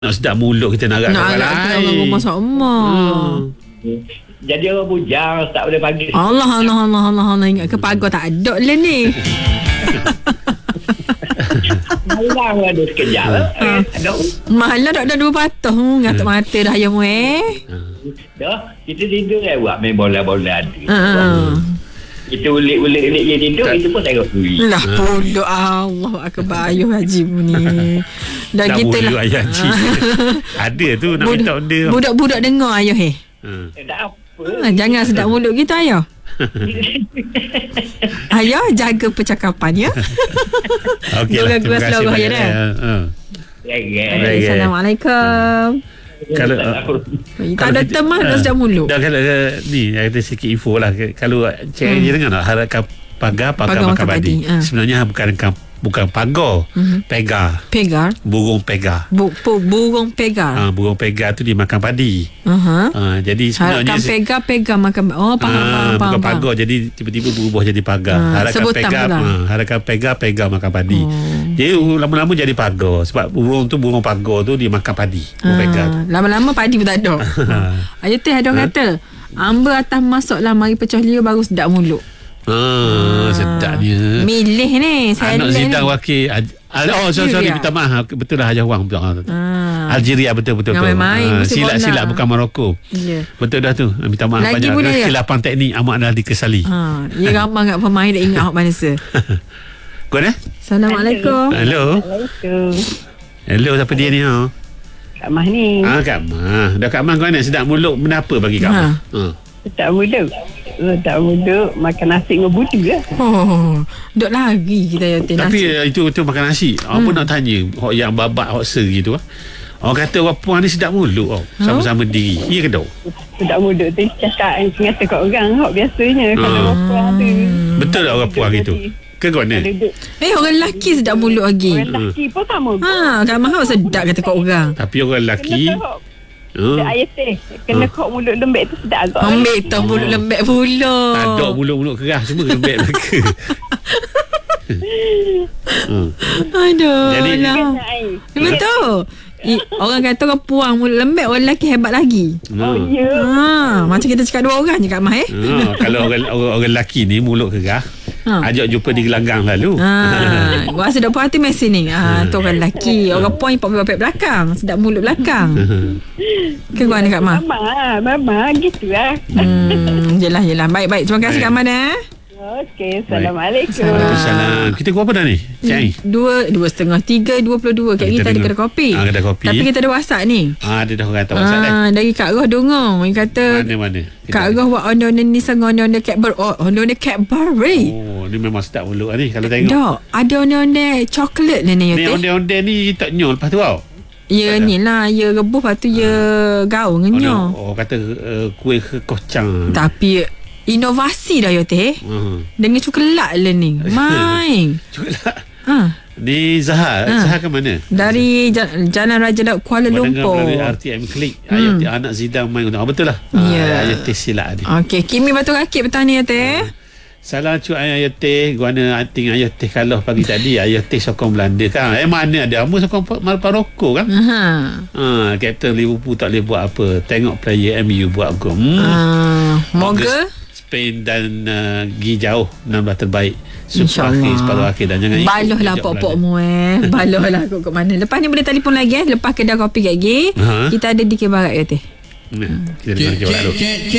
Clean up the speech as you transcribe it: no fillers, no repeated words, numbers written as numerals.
Nak sedap mulut kita nak agak orang rumah sama. Jadi orang bujang tak boleh panggil. Allah ingat ke pagar tak ada lah ni. Malang ada sekejap. Malah tak ada 2 patah. Ngatuk mata dah ayam Dah, kita tidur buat main bola-bola. Kita ulik-ulik je tidur, itu pun tengok TV. Lah pulak Allah akbar ayuh haji ni. Dah kita lah. Ada tu nak minta benda. Budak-budak dengar ayuh Tak apa. Jangan sedap mulut kita ayuh. Ayuh jaga percakapan ya. Okeylah. Terima kasih banyak. Assalamualaikum. Kalau tak ada teman dah sedap mulut. Dah kalau ni ada sikit info lah. Kalau cik je dengar tak harakan pagar makan padi. Sebenarnya bukan pagar. Pegar. Burung pegar. Burung pegar. Burung pegar tu dia makan padi. Jadi sebenarnya pegar makan. Faham. Bukan pagar, jadi tiba-tiba berubah jadi pagar. Harakan pegar makan padi. Jadi lama-lama jadi pagar. Sebab burung pagar tu dia makan padi. Burung pegar tu. Lama-lama padi pun tak ada. Ayat teh ada kata amba atas masuklah mari pecah lia baru sedap mulut. Sedapnya. Milih ni anak Zidane wakil. Sorry minta maaf. Betul lah Hajah Wang. Algeria betul. Silap bukan Morocco. Betul dah tu. Minta maaf lagi banyak. Kesilapan teknik amat dah dikesali. Dia ramai kat pemain dah ingat hak mana se. Kuan Assalamualaikum. Hello, siapa dia ni Kak Mah ni. Kak Mah. Dah Kak Mah kau nak sedap mulut benda apa bagi Kak Mah? Tak mudah makan nasi dengan budu lah. Duk lagi kita ya nasi. Tapi itu makan nasi. Apa nak tanya hok yang babak hok ser gitu orang kata orang puan ni sedap mulut sama-sama diri. Ya ke tak? Sedap mulut tu cakap ngata kat orang hok biasanya kalau orang puan tu. Betul tak orang puan gitu? Ke kau ni? Orang lelaki sedap mulut lagi. Orang lelaki pun sama. Kak Mah sedap kata kat orang. Tapi orang lelaki ayat teh kena kok mulut lembek tu sedap agak. Ambil tu mulut lembek pula. Tak ada mulut keras semua lembek mereka. Aduh. Jadi betul. Orang kata orang puang mulut lembek, orang lelaki hebat lagi. Macam kita cakap 2 orang je Kak Mah Kalau orang lelaki ni mulut keras, ajak jumpa di gelanggang lalu. Rasa dah puas hati mesin ni. Tu orang lelaki. Orang puan pop-pop belakang, sedap mulut belakang. Ke mana Kak Mah? Mama gitu lah. Yelah. Baik. Terima kasih Kak Mah Okey, Assalamualaikum. Waalaikumsalam. Kita buat apa dah ni? Cik 2:30, 3:22. Kat kita ada kedai kopi. Kedai kopi. Tapi kita ada WhatsApp ni. Ada dah orang kata WhatsApp dah. Dari Kak Roh dongong. Dia kata mana? Kak Roh buat ondon ni sangat ondon Cadbury. Ondon Cadbury. Ni memang sedap mulut ni kalau tengok. Tak, ada ondon coklat ni. Ni ondon ni tak nyol lepas tu ya ni lah. Ya rebus lepas tu ya gaung ngenyo. Kata kuih kocang. Tapi inovasi dah ya teh. Dengan coklat lah ni. Main. Coklat. Di Zahar ke mana? Dari Jalan Raja Daud Kuala Lumpur. Melalui RTM Klik. Ayat anak Zidane main. Betul lah. Ayat teh silap ni. Okey, Kimi Batu Rakit petang ni ya teh. Salah cu ayat teh. Guana anting ayat teh kalau pagi tadi ayat teh sokong Belanda kan. Mana ada amu sokong Maroko kan. Kapten Liverpool tak boleh buat apa. Tengok player MU buat gol. Moga Spain dan pergi jauh 16 terbaik separuh akhir dan jangan baloh lah pok-pokmu baloh lah kok mana. Lepas ni boleh telefon lagi lepas kedai kopi lagi kita ada di Kebarat ya teh. Kita dengar Kebarat dulu.